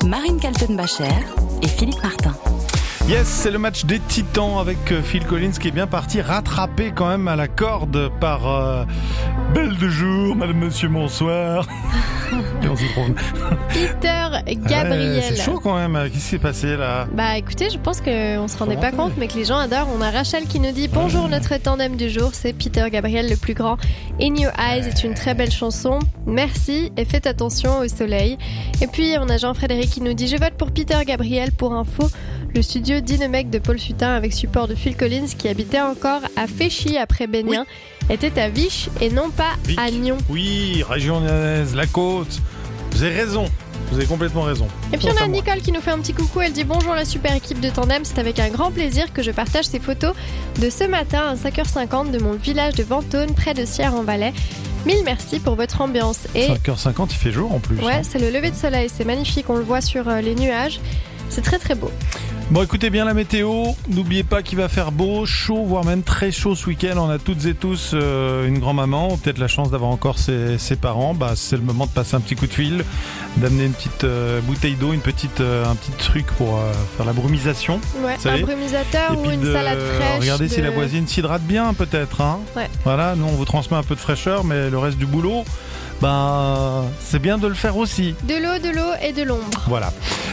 Marine Kaltenbacher et Philippe Martin. Yes, c'est le match des Titans avec Phil Collins qui est bien parti, rattrapé quand même à la corde par Belle de jour, madame, monsieur, bonsoir. Et on s'y trompe. Peter Gabriel. C'est chaud quand même, qu'est-ce qui s'est passé là? Bah écoutez, je pense qu'on se rendait pas compte, mais que les gens adorent. On a Rachel qui nous dit bonjour, notre tandem du jour, c'est Peter Gabriel le plus grand. In Your Eyes est une très belle chanson. Merci et faites attention au soleil. Et puis on a Jean-Frédéric qui nous dit je vote pour Peter Gabriel. Pour info, le studio Dynamec de Paul Sutin avec support de Phil Collins qui habitait encore à Féchy après Bénin était à Viche et non pas à Nyon. Oui, région lyonnaise, la côte. Vous avez raison. Vous avez complètement raison. Et puis on a Nicole qui nous fait un petit coucou, elle dit bonjour la super équipe de Tandem, c'est avec un grand plaisir que je partage ces photos de ce matin à 5h50 de mon village de Ventône près de Sierre-en-Valais. Mille merci pour votre ambiance. Et 5h50, il fait jour en plus. Ouais, c'est le lever de soleil, c'est magnifique, on le voit sur les nuages. C'est très très beau. Bon, écoutez bien la météo. N'oubliez pas qu'il va faire beau, chaud, voire même très chaud ce week-end. On a toutes et tous une grand-maman, ou peut-être la chance d'avoir encore ses parents. Bah, c'est le moment de passer un petit coup de fil, d'amener une petite bouteille d'eau, un petit truc pour faire la brumisation. Ouais, un brumisateur ou une salade fraîche. Regardez si la voisine s'hydrate bien, peut-être. Hein. Ouais. Voilà, nous on vous transmet un peu de fraîcheur, mais le reste du boulot, c'est bien de le faire aussi. De l'eau et de l'ombre. Voilà.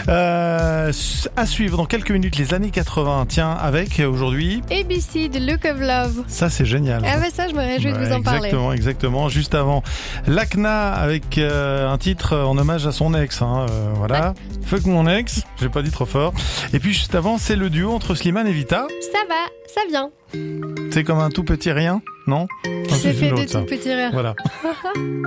À suivre dans quelques minutes les années 80. Tiens, avec aujourd'hui ABC, The Look of Love. Ça c'est génial. Ah ouais, ça je me réjouis de vous en parler. Exactement. Juste avant, Lakna avec un titre en hommage à son ex. Voilà. Ouais. Fuck mon ex. J'ai pas dit trop fort. Et puis juste avant, c'est le duo entre Slimane et Vita. Ça va, ça vient. C'est comme un tout petit rien, non? C'est fait de tout petit rien. Voilà.